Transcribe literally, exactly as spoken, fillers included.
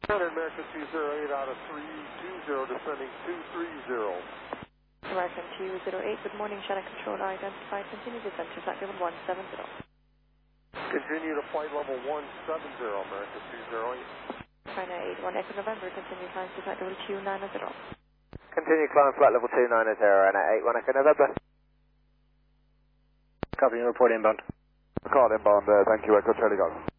American two zero eight out of three two zero, descending two three zero. American two zero eight, good morning, Shannon Control, identified, continue descent to flight level one seven zero. Continue to flight level one seven zero, American two zero eight. China eight one Echo November, continue climb to flight level two nine zero. Continue climb flight level two nine zero and eight one Echo November. Copy, report inbound. Call inbound, uh, thank you, Echo Charlie Golf.